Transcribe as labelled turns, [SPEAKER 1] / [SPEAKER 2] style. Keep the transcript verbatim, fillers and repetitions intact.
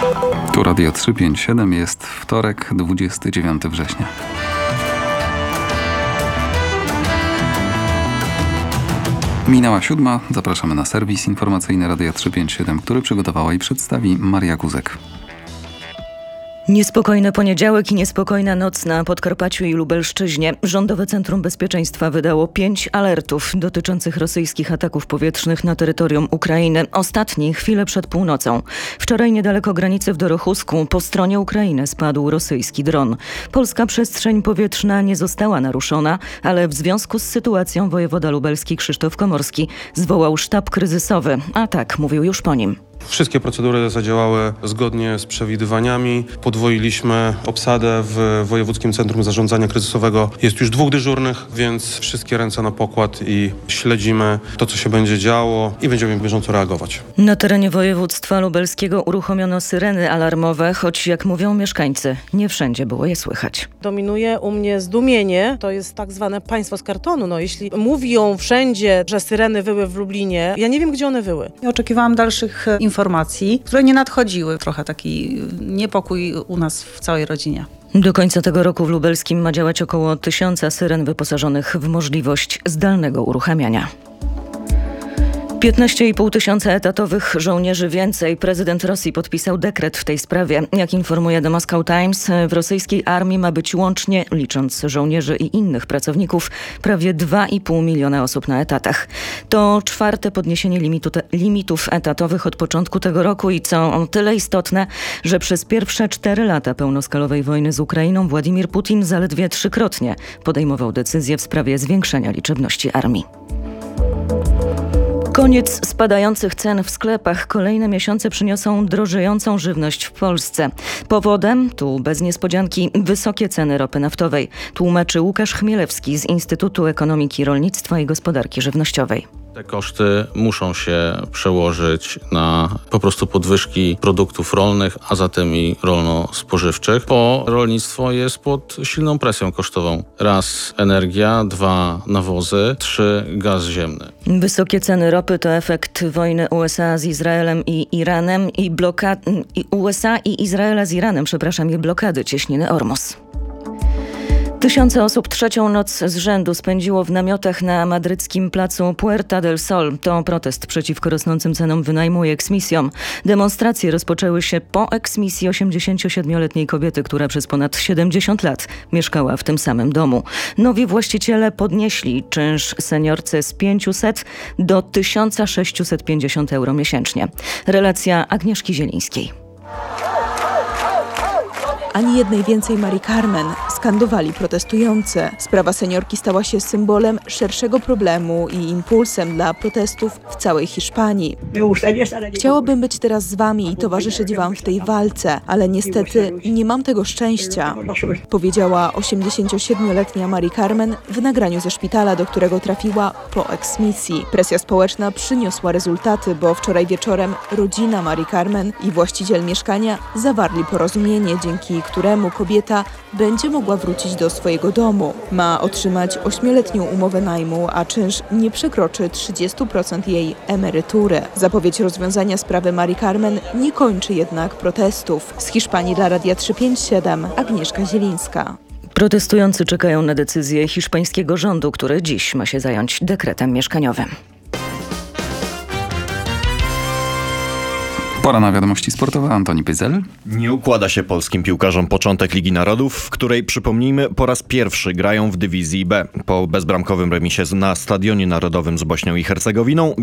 [SPEAKER 1] Tu Radio trzy pięć siedem, jest wtorek, dwudziestego dziewiątego września. Minęła siódma, zapraszamy na serwis informacyjny Radia trzysta pięćdziesiąt siedem, który przygotowała i przedstawi Maria Guzek.
[SPEAKER 2] Niespokojny poniedziałek i niespokojna noc na Podkarpaciu i Lubelszczyźnie. Rządowe Centrum Bezpieczeństwa wydało pięć alertów dotyczących rosyjskich ataków powietrznych na terytorium Ukrainy. Ostatni chwilę przed północą. Wczoraj niedaleko granicy w Dorochusku po stronie Ukrainy spadł rosyjski dron. Polska przestrzeń powietrzna nie została naruszona, ale w związku z sytuacją wojewoda lubelski Krzysztof Komorski zwołał sztab kryzysowy, a tak mówił już po nim.
[SPEAKER 3] Wszystkie procedury zadziałały zgodnie z przewidywaniami. Podwoiliśmy obsadę w Wojewódzkim Centrum Zarządzania Kryzysowego. Jest już dwóch dyżurnych, więc wszystkie ręce na pokład i śledzimy to, co się będzie działo i będziemy bieżąco reagować.
[SPEAKER 2] Na terenie województwa lubelskiego uruchomiono syreny alarmowe, choć jak mówią mieszkańcy, nie wszędzie było je słychać.
[SPEAKER 4] Dominuje u mnie zdumienie. To jest tak zwane państwo z kartonu. No, jeśli mówią wszędzie, że syreny wyły w Lublinie, ja nie wiem, gdzie one wyły.
[SPEAKER 5] Oczekiwałam dalszych informacji, które nie nadchodziły. Trochę taki niepokój u nas w całej rodzinie.
[SPEAKER 2] Do końca tego roku w lubelskim ma działać około tysiąca syren wyposażonych w możliwość zdalnego uruchamiania. piętnaście i pół tysiąca etatowych żołnierzy więcej. Prezydent Rosji podpisał dekret w tej sprawie. Jak informuje The Moscow Times, w rosyjskiej armii ma być łącznie, licząc żołnierzy i innych pracowników, prawie dwa i pół miliona osób na etatach. To czwarte podniesienie limitu te, limitów etatowych od początku tego roku i co o tyle istotne, że przez pierwsze cztery lata pełnoskalowej wojny z Ukrainą Władimir Putin zaledwie trzykrotnie podejmował decyzje w sprawie zwiększenia liczebności armii. Koniec spadających cen w sklepach. Kolejne miesiące przyniosą drożejącą żywność w Polsce. Powodem, tu bez niespodzianki, wysokie ceny ropy naftowej. Tłumaczy Łukasz Chmielewski z Instytutu Ekonomiki Rolnictwa i Gospodarki Żywnościowej.
[SPEAKER 6] Te koszty muszą się przełożyć na po prostu podwyżki produktów rolnych, a zatem i rolno-spożywczych, bo rolnictwo jest pod silną presją kosztową. Raz energia, dwa nawozy, trzy gaz ziemny.
[SPEAKER 2] Wysokie ceny ropy to efekt wojny U S A z Izraelem i Iranem i blokady U S A i Izraela z Iranem, przepraszam, i blokady cieśniny Ormus. Tysiące osób trzecią noc z rzędu spędziło w namiotach na madryckim placu Puerta del Sol. To protest przeciwko rosnącym cenom wynajmu i eksmisjom. Demonstracje rozpoczęły się po eksmisji osiemdziesięciosiedmioletniej kobiety, która przez ponad siedemdziesiąt lat mieszkała w tym samym domu. Nowi właściciele podnieśli czynsz seniorce z pięciuset do tysiąc sześćset pięćdziesiąt euro miesięcznie. Relacja Agnieszki Zielińskiej.
[SPEAKER 7] Ani jednej więcej Marii Carmen, skandowali protestujący. Sprawa seniorki stała się symbolem szerszego problemu i impulsem dla protestów w całej Hiszpanii. Chciałabym być teraz z wami i towarzyszyć wam w tej walce, ale niestety nie mam tego szczęścia, powiedziała osiemdziesięciosiedmioletnia Marii Carmen w nagraniu ze szpitala, do którego trafiła po eksmisji. Presja społeczna przyniosła rezultaty, bo wczoraj wieczorem rodzina Marii Carmen i właściciel mieszkania zawarli porozumienie, dzięki któremu kobieta będzie mogła wrócić do swojego domu. Ma otrzymać ośmioletnią umowę najmu, a czynsz nie przekroczy trzydzieści procent jej emerytury. Zapowiedź rozwiązania sprawy Marii Carmen nie kończy jednak protestów. Z Hiszpanii dla Radia trzysta pięćdziesiąt siedem Agnieszka Zielińska.
[SPEAKER 2] Protestujący czekają na decyzję hiszpańskiego rządu, który dziś ma się zająć dekretem mieszkaniowym.
[SPEAKER 1] Pora na wiadomości sportowe. Antoni Pyzel.
[SPEAKER 8] Nie układa się polskim piłkarzom początek Ligi Narodów, w której, przypomnijmy, po raz pierwszy grają w dywizji B. Po bezbramkowym remisie na Stadionie Narodowym z Bośnią i Hercegowiną